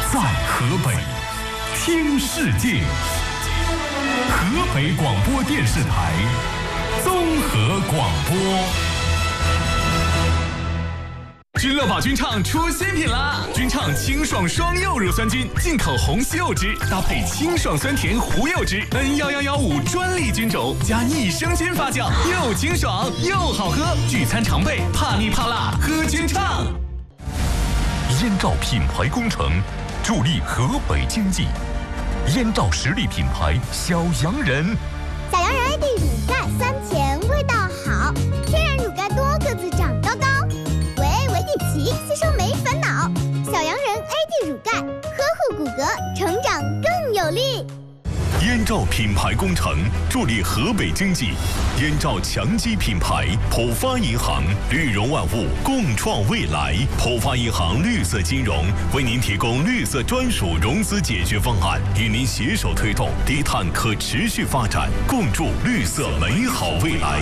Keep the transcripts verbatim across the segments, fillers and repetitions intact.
在河北听世界。河北广播电视台综合广播。君乐宝君畅出新品啦！君畅清爽双柚乳酸菌，进口红西柚汁，搭配清爽酸甜胡柚汁 N 一一一五专利菌种，加益生菌发酵，又清爽又好喝。聚餐常备，怕腻怕辣，喝君畅。 燕赵品牌工程助力河北经济。燕赵实力品牌小洋人， 小洋人 A D 乳钙酸甜，味道好，天然乳钙多，个子长高高。喂，维迪奇吸收没烦恼，小洋人 A D 乳钙呵护骨骼，成长更有力。 燕赵品牌工程助力河北经济，燕赵强基品牌，浦发银行，绿融万物，共创未来。浦发银行绿色金融为您提供绿色专属融资解决方案，与您携手推动低碳可持续发展，共筑绿色美好未来。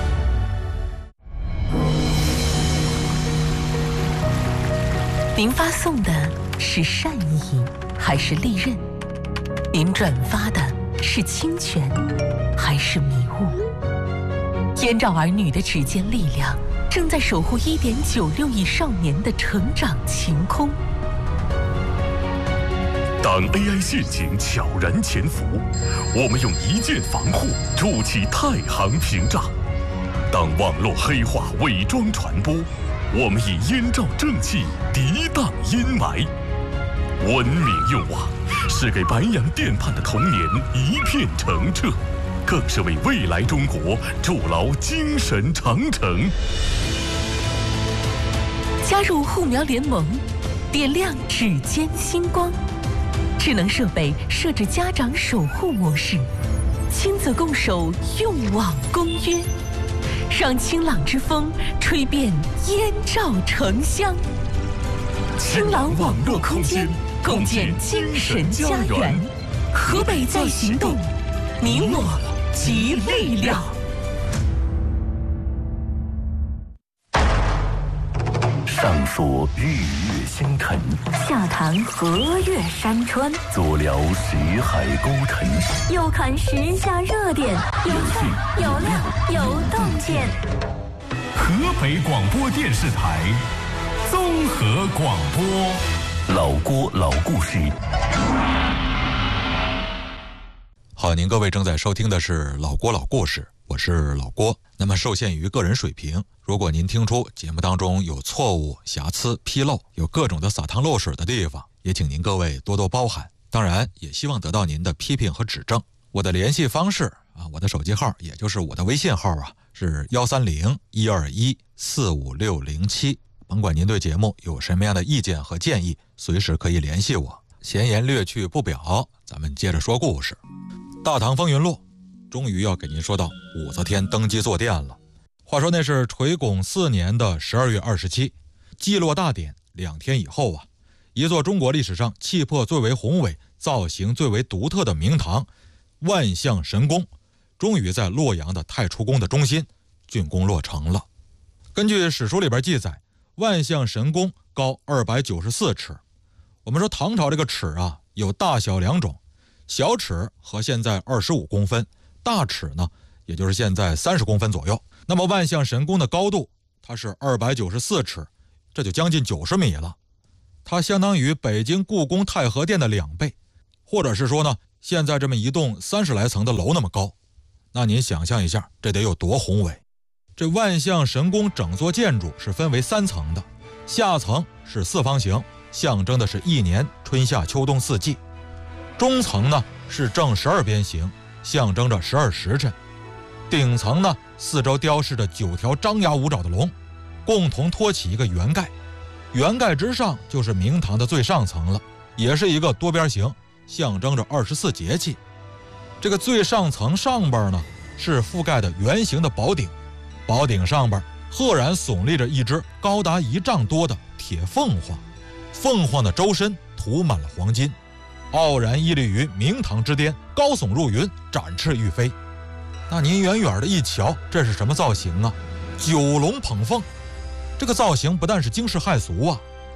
您发送的是善意还是利刃？您转发的是侵权还是迷雾？燕赵儿女的指尖力量正在守护 一点九六亿少年的成长晴空。 当 A I 陷阱悄然潜伏，我们用一键防护筑起太行屏障；当网络黑化伪装传播，我们以燕赵正气涤荡阴霾。文明用网是给白洋淀畔的童年一片澄澈，更是为未来中国筑牢精神长城。 加入护苗联盟，点亮指尖星光。智能设备设置家长守护模式，亲子共守用网公约，让清朗之风吹遍燕赵城乡。清朗网络空间，共建精神家园。河北在行动，你我集力量。 上溯日月星辰， 下谈河岳山川， 左聊识海沟沉， 右看时下热点，有趣有料有洞见。 河北广播电视台综合广播。 老郭老故事。 好，您各位正在收听的是老郭老故事，我是老郭。那么受限于个人水平，如果您听出节目当中有错误、瑕疵、纰漏，有各种的洒汤漏水的地方，也请您各位多多包涵。当然也希望得到您的批评和指正。我的联系方式啊，我的手机号也就是我的微信号啊，是幺三零一二一四五六零七。甭管您对节目有什么样的意见和建议，随时可以联系我。闲言略去不表，咱们接着说故事。大唐风云录终于要给您说到武则天登基坐殿了。话说那是垂拱四年的十二月二十七，祭落大典两天以后啊，一座中国历史上气魄最为宏伟、造型最为独特的明堂万象神宫，终于在洛阳的太初宫的中心竣工落成了。根据史书里边记载，万象神宫高二百九十四尺。我们说唐朝这个尺啊，有大小两种，小尺和现在二十五公分，大尺呢，也就是现在三十公分左右。那么万象神宫的高度，它是二百九十四尺，这就将近九十米了。它相当于北京故宫太和殿的两倍，或者是说呢，现在这么一栋三十来层的楼那么高。那您想象一下，这得有多宏伟。这万象神宫整座建筑是分为三层的，下层是四方形，象征的是一年春夏秋冬四季。中层呢是正十二边形，象征着十二时辰。顶层呢四周雕饰着九条张牙舞爪的龙，共同托起一个圆盖。圆盖之上就是明堂的最上层了，也是一个多边形，象征着二十四节气。这个最上层上边呢是覆盖的圆形的宝顶，宝顶上边赫然耸立着一只高达一丈多的铁凤凰，凤凰的周身涂满了黄金，傲然屹立于明堂之巅，高耸入云，展翅欲飞。那您远远的一瞧，这是什么造型啊？九龙捧凤。这个造型不但是惊世骇俗啊，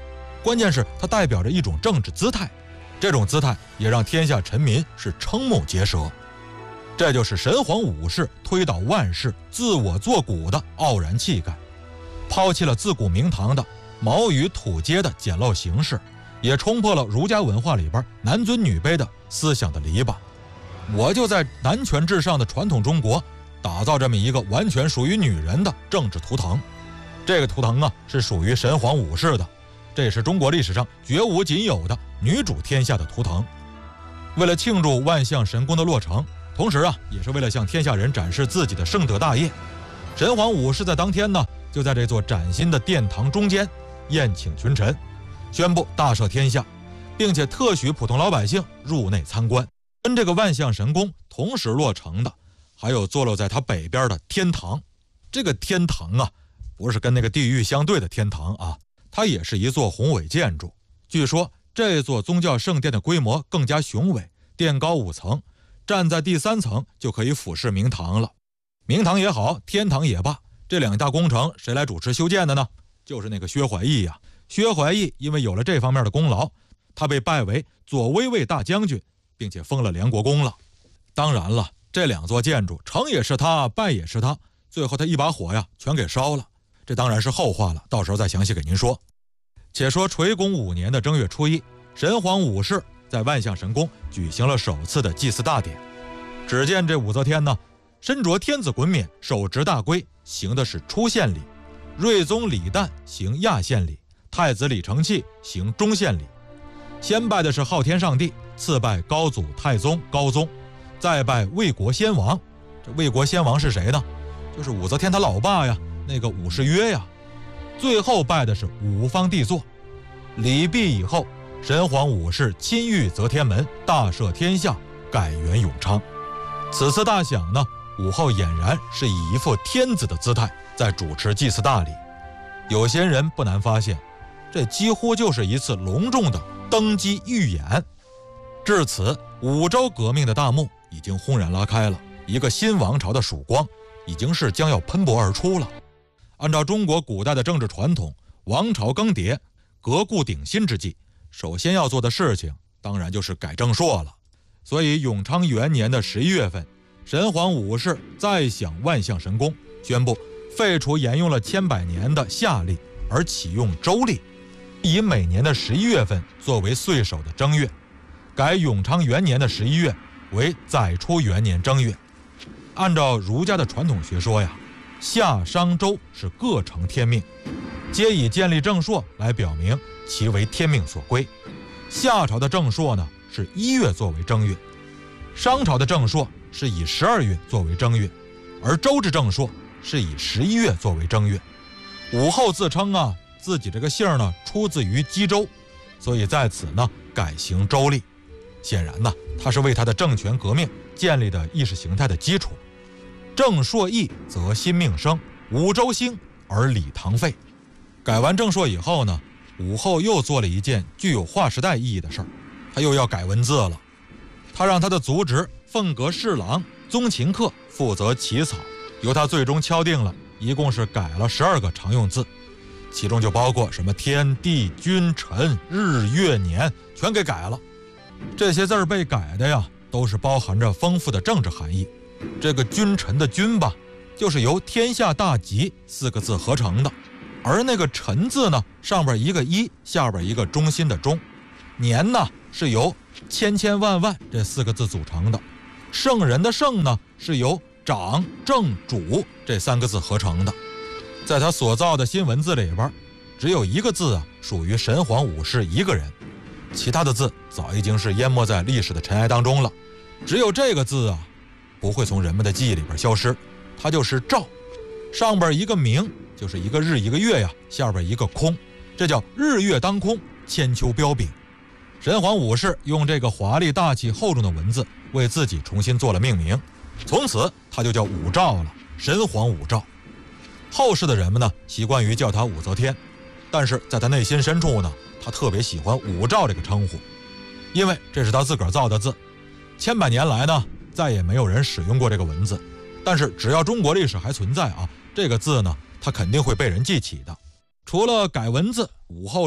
关键是它代表着一种政治姿态，这种姿态也让天下臣民是瞠目结舌。这就是神皇武士推倒万世、自我作古的傲然气概，抛弃了自古明堂的毛与土阶的简陋形式，也冲破了儒家文化里边男尊女卑的思想的篱笆。我就在男权至上的传统中国打造这么一个完全属于女人的政治图腾。这个图腾啊是属于神皇武士的，这也是中国历史上绝无仅有的女主天下的图腾。为了庆祝万象神宫的落成，同时啊也是为了向天下人展示自己的圣德大业，神皇武士在当天呢就在这座崭新的殿堂中间宴请群臣，宣布大赦天下，并且特许普通老百姓入内参观。跟这个万象神宫同时落成的还有坐落在它北边的天堂。这个天堂啊不是跟那个地狱相对的天堂啊，它也是一座宏伟建筑。据说这座宗教圣殿的规模更加雄伟，殿高五层，站在第三层就可以俯视明堂了。明堂也好，天堂也罢，这两大工程谁来主持修建的呢？就是那个薛怀义呀、啊。薛怀义因为有了这方面的功劳，他被拜为左威卫大将军，并且封了连国公了。当然了，这两座建筑成也是他，败也是他，最后他一把火呀全给烧了，这当然是后话了，到时候再详细给您说。且说垂拱五年的正月初一，神皇武士在万象神宫举行了首次的祭祀大典。只见这武则天呢，身着天子衮冕，手执大圭，行的是出献礼；睿宗李旦行亚献礼，太子李承器行中献礼。先拜的是昊天上帝，次拜高祖太宗高宗，再拜魏国先王。这魏国先王是谁呢？就是武则天他老爸呀，那个武士约呀。最后拜的是五方帝座。礼毕以后，神皇武士亲御则天门，大赦天下，改元永昌。此次大享呢，武后俨然是以一副天子的姿态在主持祭祀大礼。有些人不难发现，这几乎就是一次隆重的登基预演。至此，五洲革命的大幕已经轰然拉开了，一个新王朝的曙光已经是将要喷薄而出了。按照中国古代的政治传统，王朝更迭、革故鼎新之际，首先要做的事情当然就是改正朔了。所以永昌元年的十一月份，神皇武士再享万象神宫，宣布废除沿用了千百年的夏历，而启用周历，以每年的十一月份作为岁首的正月，改永昌元年的十一月为载初元年正月。按照儒家的传统学说呀，夏商周是各成天命，皆以建立正朔来表明其为天命所归。夏朝的正朔呢是一月作为正月，商朝的正朔是以十二月作为正月，而周之正朔是以十一月作为正月。武后自称啊自己这个姓呢出自于姬周，所以在此呢改行周历。显然呢，他是为他的政权革命建立的意识形态的基础。正朔易则新命生，五周兴而礼堂废。改完正朔以后呢，武后又做了一件具有划时代意义的事儿，他又要改文字了。他让他的族侄凤阁侍郎宗秦客负责起草，由他最终敲定了，一共是改了十二个常用字，其中就包括什么天地君臣日月年全给改了。这些字儿被改的呀，都是包含着丰富的政治含义。这个君臣的君吧，就是由天下大吉四个字合成的，而那个臣字呢，上边一个一，下边一个中心的中。年呢是由千千万万这四个字组成的，圣人的圣呢是由长正主这三个字合成的。在他所造的新文字里边，只有一个字啊属于神皇武士一个人，其他的字早已经是淹没在历史的尘埃当中了。只有这个字啊不会从人们的记忆里边消失，它就是兆。上边一个明，就是一个日一个月呀，下边一个空，这叫日月当空，千秋彪炳。神皇武士用这个华丽大气厚重的文字为自己重新做了命名，从此他就叫武曌了，神皇武曌。后世的人们呢习惯于叫他武则天，但是在他内心深处呢，他特别喜欢武曌这个称呼，因为这是他自个儿造的字。千百年来呢再也没有人使用过这个文字，但是只要中国历史还存在啊，这个字呢它肯定会被人记起的。除了改文字，武后这儿啊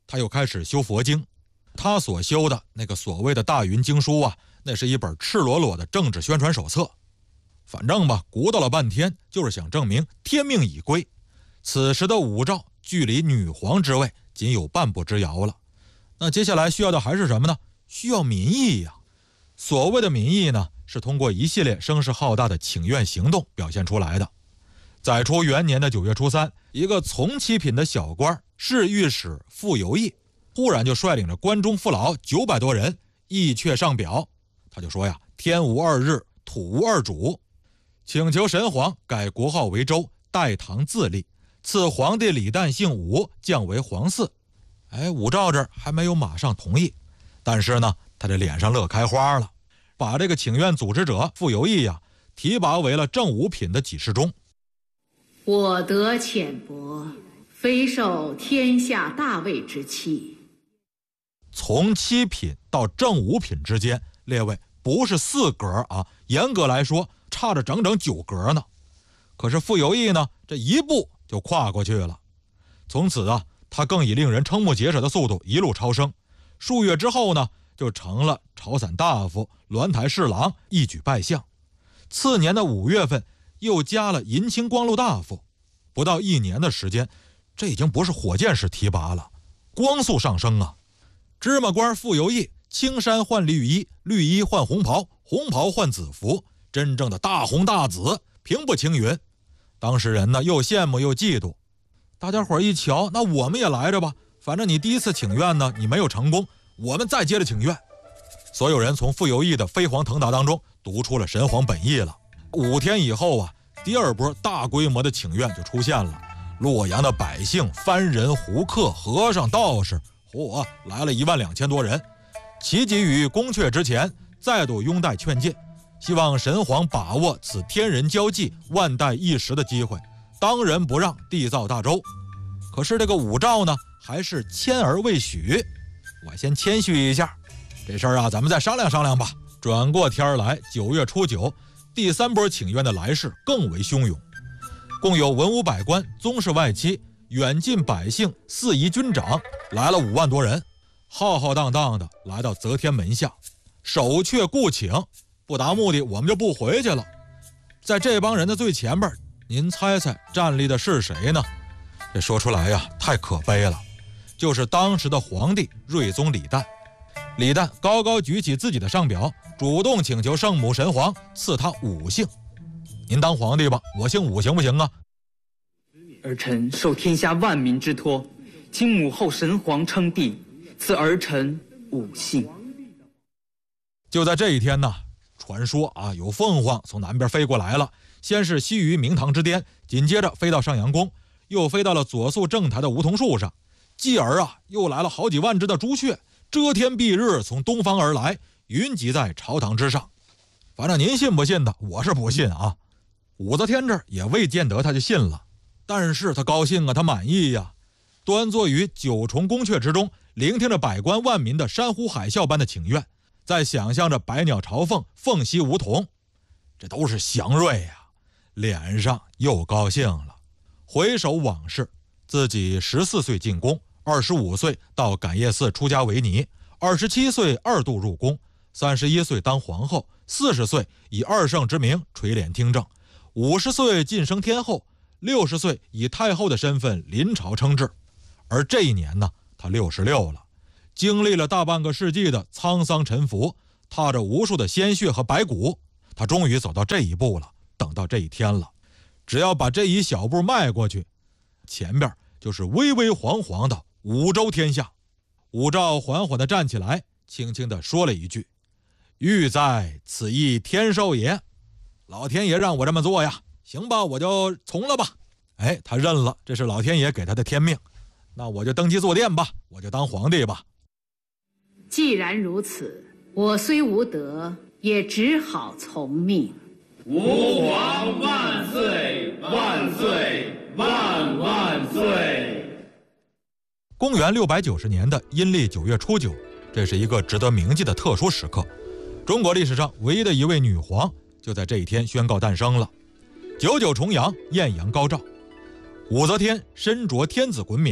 他又开始修佛经。他所修的那个所谓的大云经书啊，那是一本赤裸裸的政治宣传手册。反正吧，鼓捣了半天，就是想证明天命已归。此时的武曌距离女皇之位仅有半步之遥了。那接下来需要的还是什么呢？需要民意呀。所谓的民意呢，是通过一系列声势浩大的请愿行动表现出来的。载初元年的九月初三，一个从七品的小官侍御史傅游义，忽然就率领着关中父老九百多人议阙上表。他就说呀：天无二日，土无二主，请求神皇改国号为周，代唐自立，赐皇帝李旦姓武，降为皇嗣。哎，武曌这还没有马上同意，但是呢，他这脸上乐开花了，把这个请愿组织者傅游义呀提拔为了正五品的给事中。 我德浅薄，非受天下大位之气。 从七品到正五品之间，列位不是四格啊，严格来说差着整整九格呢。可是傅游义呢，这一步就跨过去了。从此啊，他更以令人瞠目结舌的速度一路超升。数月之后呢，就成了朝散大夫、鸾台侍郎，一举拜相。次年的五月份，又加了银青光禄大夫。不到一年的时间，这已经不是火箭式提拔了，光速上升啊！芝麻官傅游义，青衫换绿衣，绿衣换红袍，红袍换紫服，真正的大红大紫，平步青云。当时人呢，又羡慕又嫉妒。大家伙一瞧，那我们也来着吧，反正你第一次请愿呢，你没有成功，我们再接着请愿。所有人从傅游义的飞黄腾达当中读出了神皇本意了。五天以后啊，第二波大规模的请愿就出现了。洛阳的百姓、番人、胡客、和尚、道士，嚯，来了一万两千多人，齐集于宫阙之前，再度拥戴劝诫，希望神皇把握此天人交际、万代一时的机会，当仁不让，缔造大周。可是这个武曌呢，还是谦而未许。我先谦虚一下，这事儿啊，咱们再商量商量吧。转过天来，九月初九，第三波请愿的来势更为汹涌，共有文武百官、宗室外戚、远近百姓、四夷军长，来了五万多人，浩浩荡荡的来到则天门下，守阙固请，不达目的我们就不回去了。在这帮人的最前边，您猜猜站立的是谁呢？这说出来呀，太可悲了，就是当时的皇帝睿宗李旦。李旦高高举起自己的上表，主动请求圣母神皇赐他武姓。您当皇帝吧，我姓武行不行啊？ 儿臣受天下万民之托，请母后神皇称帝，赐儿臣武姓。 就在这一天呢，传说啊，有凤凰从南边飞过来了，先是栖于明堂之巅，紧接着飞到上阳宫，又飞到了左肃正台的梧桐树上，继而啊，又来了好几万只的朱雀，遮天蔽日从东方而来，云集在朝堂之上。反正您信不信的，我是不信啊。武则天这儿也未见得他就信了，但是他高兴啊，他满意呀、啊。端坐于九重宫阙之中，聆听着百官万民的山呼海啸般的请愿，在想象着百鸟朝凤，凤栖梧桐，这都是祥瑞呀、啊，脸上又高兴了。回首往事，自己十四岁进宫，二十五岁到感业寺出家为尼，二十七岁二度入宫，三十一岁当皇后，四十岁以二圣之名垂帘听政，五十岁晋升天后，六十岁以太后的身份临朝称制。而这一年呢，她六十六了，经历了大半个世纪的沧桑沉浮，踏着无数的鲜血和白骨，她终于走到这一步了，等到这一天了。只要把这一小步迈过去，前边就是巍巍煌煌的五洲天下。武曌缓缓地站起来，轻轻地说了一句：欲在此亦天授也。老天爷让我这么做呀，行吧，我就从了吧。哎，他认了，这是老天爷给他的天命，那我就登基坐殿吧，我就当皇帝吧。 既然如此，我虽无德，也只好从命。 吾皇万岁万岁万万岁！ 公元六百九十年的阴历九月初九，这是一个值得铭记的特殊时刻。中国历史上唯一的一位女皇就在这一天宣告诞生了。九九重阳，艳阳高照。武则天身着天子衮冕，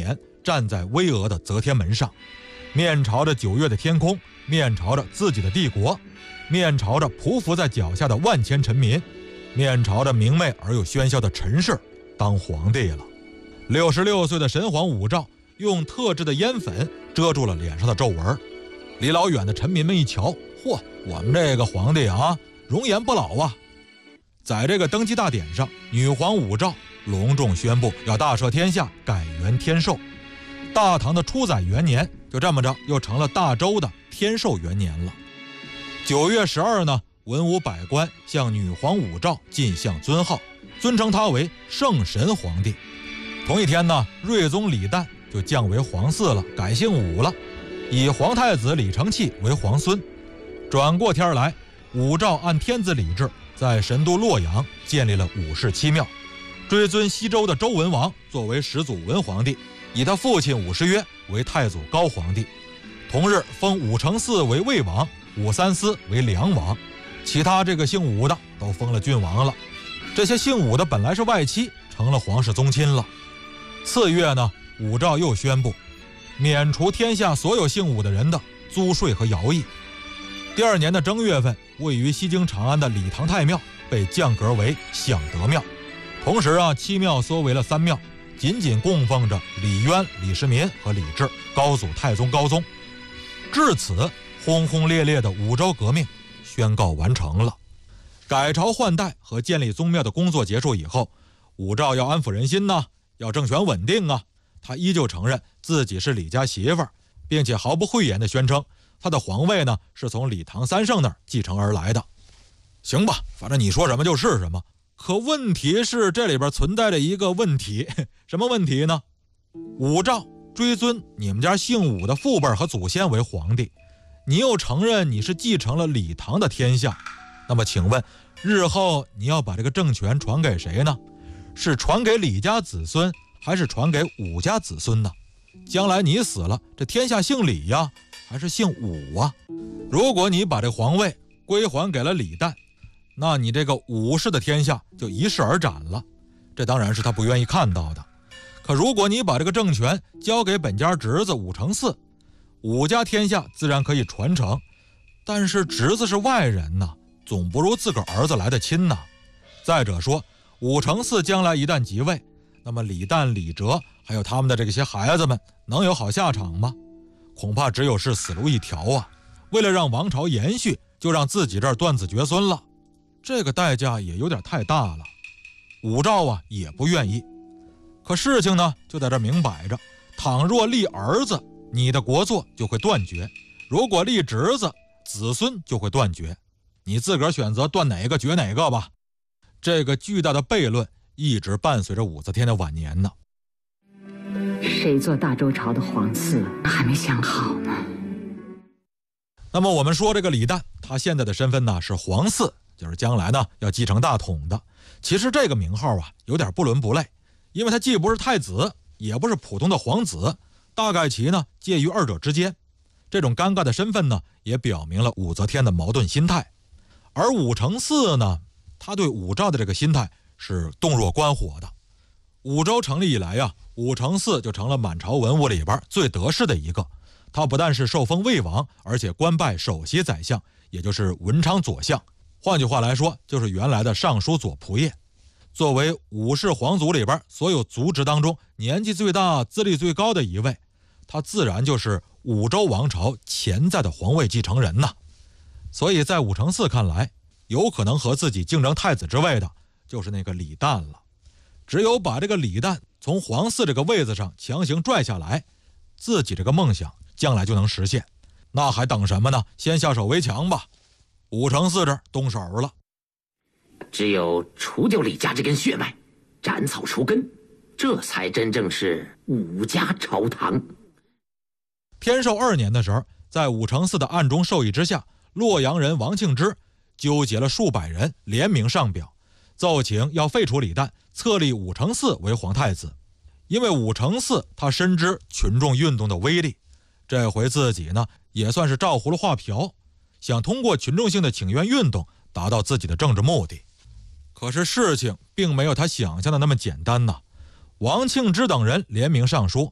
站在巍峨的则天门上，面朝着九月的天空，面朝着自己的帝国，面朝着匍匐在脚下的万千臣民，面朝着明媚而又喧嚣的尘世，当皇帝了。六十六岁的神皇武曌用特制的烟粉遮住了脸上的皱纹，离老远的臣民们一瞧，嚯，我们这个皇帝啊，容颜不老啊！在这个登基大典上，女皇武曌隆重宣布要大赦天下，改元天寿。大唐的初载元年就这么着又成了大周的天寿元年了。九月十二呢，文武百官向女皇武曌进项尊号，尊称她为圣神皇帝。同一天呢，睿宗李旦就降为皇嗣了，改姓武了，以皇太子李承器为皇孙。转过天来，武曌按天子礼制，在神都洛阳建立了武氏七庙，追尊西周的周文王作为始祖文皇帝，以他父亲武士约为太祖高皇帝。同日封武承嗣为魏王，武三思为梁王，其他这个姓武的都封了郡王了。这些姓武的本来是外戚，成了皇室宗亲了。次月呢，武曌又宣布免除天下所有姓武的人的租税和徭役。第二年的正月份，位于西京长安的礼堂太庙被降格为享德庙，同时啊，七庙缩为了三庙，仅仅供奉着李渊、李世民和李治，高祖太宗高宗。至此，轰轰烈烈的武周革命宣告完成了。改朝换代和建立宗庙的工作结束以后，武曌要安抚人心呐，要政权稳定啊，他依旧承认自己是李家媳妇儿，并且毫不讳言地宣称他的皇位呢是从李唐三圣那儿继承而来的。行吧，反正你说什么就是什么。可问题是这里边存在着一个问题，什么问题呢？武曌追尊你们家姓武的父辈和祖先为皇帝，你又承认你是继承了李唐的天下，那么请问日后你要把这个政权传给谁呢？是传给李家子孙还是传给武家子孙呢？将来你死了，这天下姓李呀还是姓武啊？如果你把这皇位归还给了李旦，那你这个武氏的天下就一逝而斩了，这当然是他不愿意看到的。可如果你把这个政权交给本家侄子武承嗣，武家天下自然可以传承，但是侄子是外人呐，总不如自个儿子来得亲呐。再者说，武承嗣将来一旦即位，那么李旦、李哲还有他们的这些孩子们能有好下场吗？恐怕只有是死路一条啊！为了让王朝延续，就让自己这儿断子绝孙了，这个代价也有点太大了。武曌啊也不愿意，可事情呢就在这明摆着，倘若立儿子，你的国祚就会断绝；如果立侄子，子孙就会断绝。你自个儿选择断哪个绝哪个吧。这个巨大的悖论一直伴随着武则天的晚年呢。 谁做大周朝的皇嗣还没想好呢。 那么我们说这个李旦，他现在的身份呢是皇嗣，就是将来呢要继承大统的。其实这个名号啊有点不伦不类，因为他既不是太子，也不是普通的皇子，大概其呢介于二者之间。这种尴尬的身份呢，也表明了武则天的矛盾心态。而武承嗣呢，他对武曌的这个心态是洞若观火的。武周成立以来呀、啊，武承嗣就成了满朝文武里边最得势的一个。他不但是受封魏王，而且官拜首席宰相，也就是文昌左相。换句话来说，就是原来的尚书左仆射。作为武氏皇族里边所有族侄当中年纪最大、资历最高的一位，他自然就是武周王朝潜在的皇位继承人呐。所以在武承嗣看来，有可能和自己竞争太子之位的就是那个李旦了。只有把这个李旦从皇嗣这个位子上强行拽下来，自己这个梦想将来就能实现。那还等什么呢？先下手为强吧。武承嗣这儿动手了。 只有除掉李家这根血脉，斩草除根，这才真正是武家朝堂。 天寿二年的时候，在武承嗣的暗中授意之下，洛阳人王庆之纠结了数百人，联名上表，奏请要废除李旦，册立武承嗣为皇太子。因为武承嗣他深知群众运动的威力，这回自己呢也算是照葫芦画瓢，想通过群众性的请愿运动达到自己的政治目的。可是事情并没有他想象的那么简单呐。王庆之等人联名上书，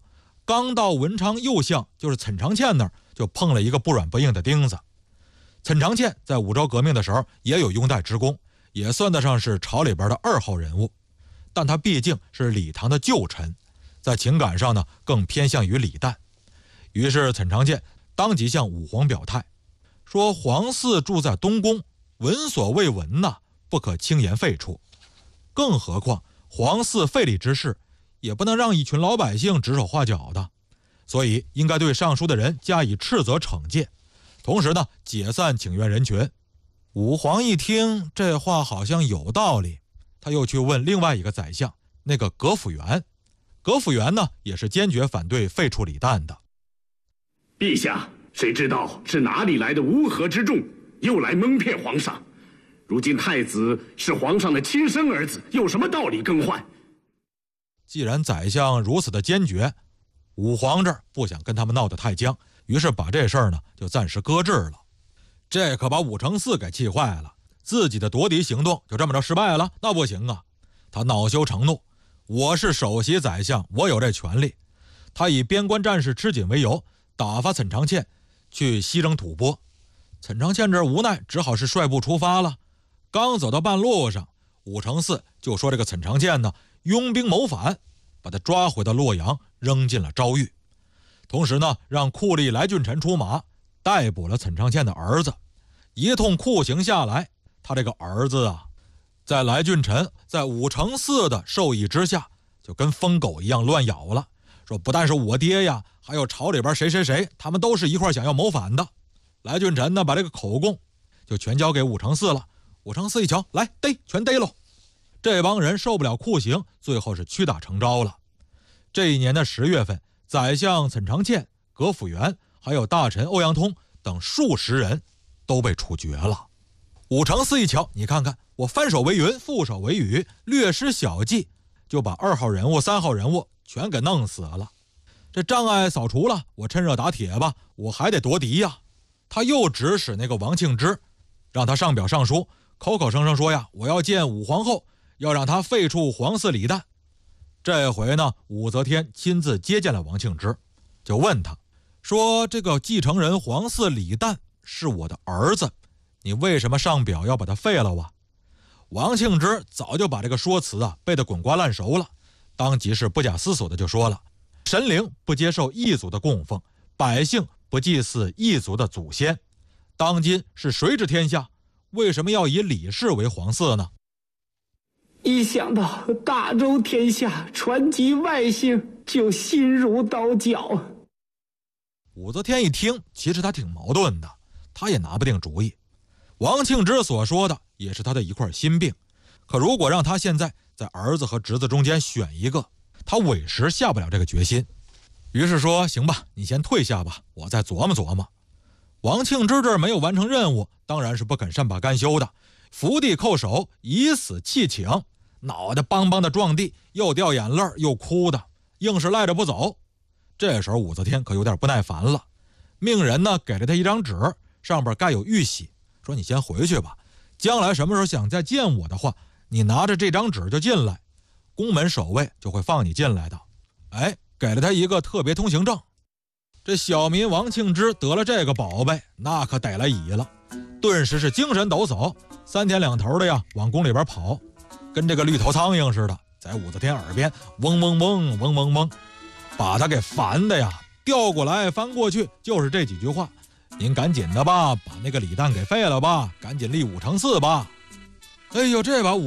刚到文昌右相，就是岑长倩那儿，就碰了一个不软不硬的钉子。岑长倩在武周革命的时候也有拥戴之功，也算得上是朝里边的二号人物，但他毕竟是李唐的旧臣，在情感上呢更偏向于李旦。于是岑长倩当即向武皇表态，说皇嗣住在东宫，闻所未闻呐，不可轻言废黜。更何况皇嗣废立之事，也不能让一群老百姓指手画脚的，所以应该对上书的人加以斥责惩戒，同时呢解散请愿人群。武皇一听这话好像有道理，他又去问另外一个宰相，那个葛辅元。葛辅元呢也是坚决反对废黜李旦的。 陛下，谁知道是哪里来的乌合之众，又来蒙骗皇上？如今太子是皇上的亲生儿子，有什么道理更换？ 既然宰相如此的坚决，武皇这儿不想跟他们闹得太僵，于是把这事儿呢就暂时搁置了。这可把武承嗣给气坏了，自己的夺嫡行动就这么着失败了，那不行啊！他恼羞成怒，我是首席宰相，我有这权利。他以边关战事吃紧为由，打发岑长倩去西征吐蕃。岑长倩这无奈，只好是率部出发了。刚走到半路上，武承嗣就说这个岑长倩呢拥兵谋反，把他抓回到洛阳，扔进了昭狱。同时呢，让酷吏来俊臣出马，逮捕了岑长倩的儿子。一通酷刑下来，他这个儿子啊，在来俊臣在武承嗣的授意之下，就跟疯狗一样乱咬了，说不但是我爹呀，还有朝里边谁谁谁，他们都是一块想要谋反的。来俊臣呢，把这个口供就全交给武承嗣了。武承嗣一瞧，来逮，全逮喽！这帮人受不了酷刑，最后是屈打成招了。这一年的十月份，宰相岑长倩、葛辅元还有大臣欧阳通等数十人都被处决了。武承嗣一瞧，你看看，我翻手为云，覆手为雨，略施小计，就把二号人物、三号人物全给弄死了。这障碍扫除了，我趁热打铁吧，我还得夺嫡呀。他又指使那个王庆之，让他上表上书，口口声声说呀，我要见武皇后，要让他废黜皇嗣李旦。这回呢，武则天亲自接见了王庆之，就问他说，这个继承人皇嗣李旦是我的儿子，你为什么上表要把他废了啊？王庆之早就把这个说辞啊背得滚瓜烂熟了，当即是不假思索的就说了，神灵不接受异族的供奉，百姓不祭祀异族的祖先，当今是谁治天下？为什么要以李氏为皇嗣呢？ 一想到大周天下传及外姓，就心如刀绞。 武则天一听，其实他挺矛盾的，他也拿不定主意。王庆之所说的也是他的一块心病，可如果让他现在在儿子和侄子中间选一个，他委实下不了这个决心。于是说，行吧，你先退下吧，我再琢磨琢磨。王庆之这儿没有完成任务，当然是不肯善罢甘休的，伏地叩首，以死泣请，脑袋梆梆的撞地，又掉眼泪又哭的，硬是赖着不走。这时候武则天可有点不耐烦了，命人呢给了他一张纸，上边盖有玉玺，说你先回去吧，将来什么时候想再见我的话，你拿着这张纸就进来，宫门守卫就会放你进来的。哎，给了他一个特别通行证。这小民王庆之得了这个宝贝，那可得了乙了，顿时是精神抖擞，三天两头的呀往宫里边跑，跟这个绿头苍蝇似的，在武则天耳边嗡嗡嗡嗡嗡嗡，把他给烦的呀调过来翻过去，就是这几句话，您赶紧的吧，把那个李旦给废了吧，赶紧立武承嗣吧。哎呦，这把武